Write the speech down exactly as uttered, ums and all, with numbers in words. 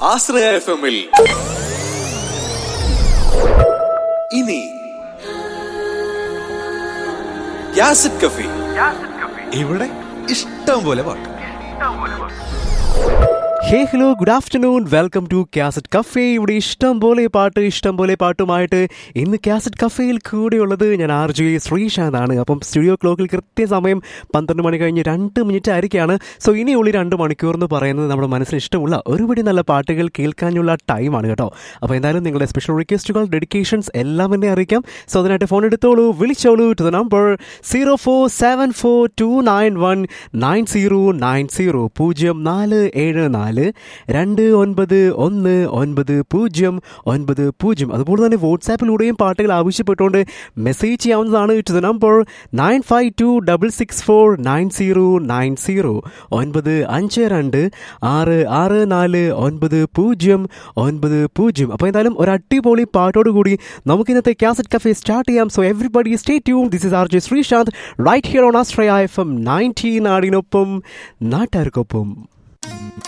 ആശ്രയ F എമ്മിൽ ഇനി യാസിഡ് കഫി. ഇവിടെ ഇഷ്ടം പോലെ പാട്ട്. ഹേ hello good afternoon, welcome to cassette cafe. ഇവിടെ ഇഷ്ടം പോലെ പാട്ട് ഇഷ്ടം പോലെ പാട്ടുമായിട്ട് ഇന്ന് കാസറ്റ് കഫേയിൽ കൂടെയുള്ളത് ഞാൻ ആർ ജെ ശ്രീശാന്താണ്. അപ്പം സ്റ്റുഡിയോ ക്ലോക്കിൽ കൃത്യസമയം പന്ത്രണ്ട് മണി കഴിഞ്ഞ് രണ്ട് മിനിറ്റ് ആയിരിക്കുകയാണ്. സോ ഇനിയുള്ള രണ്ട് മണിക്കൂർ എന്ന് പറയുന്നത് നമ്മുടെ മനസ്സിന് ഇഷ്ടമുള്ള ഒരുപടി നല്ല പാട്ടുകൾ കേൾക്കാനുള്ള ടൈമാണ് കേട്ടോ. അപ്പോൾ എന്തായാലും നിങ്ങളുടെ സ്പെഷ്യൽ റിക്വസ്റ്റുകൾ ഡെഡിക്കേഷൻസ് എല്ലാം എന്നെ അറിയിക്കാം. സോ അതിനായിട്ട് ഫോൺ എടുത്തോളൂ, വിളിച്ചോളൂ to the number zero four seven four to nine one nine zero nine zero പൂജ്യം നാല് ഏഴ് നാല് രണ്ട് ഒൻപത് ഒന്ന് ഒൻപത് പൂജ്യം ഒൻപത് പൂജ്യം. അതുപോലെ തന്നെ വാട്സാപ്പിലൂടെയും പാട്ടുകൾ ആവശ്യപ്പെട്ടുകൊണ്ട് മെസ്സേജ് ചെയ്യാവുന്നതാണ്. To the number nine five to double six four nine zero nine zero ഒൻപത് അഞ്ച് രണ്ട് ആറ് ആറ് നാല് ഒൻപത് പൂജ്യം ഒൻപത് പൂജ്യം. അപ്പോൾ എന്തായാലും ഒരു അടിപൊളി പാട്ടോട് കൂടി നമുക്ക് ഇന്നത്തെ കാസറ്റ് കഫേ സ്റ്റാർട്ട് ചെയ്യാം. So everybody stay tune. This is R J Sreesanth right here on Ashraya F M ninety. നാടിനൊപ്പം നാട്ടുകാർക്കൊപ്പം.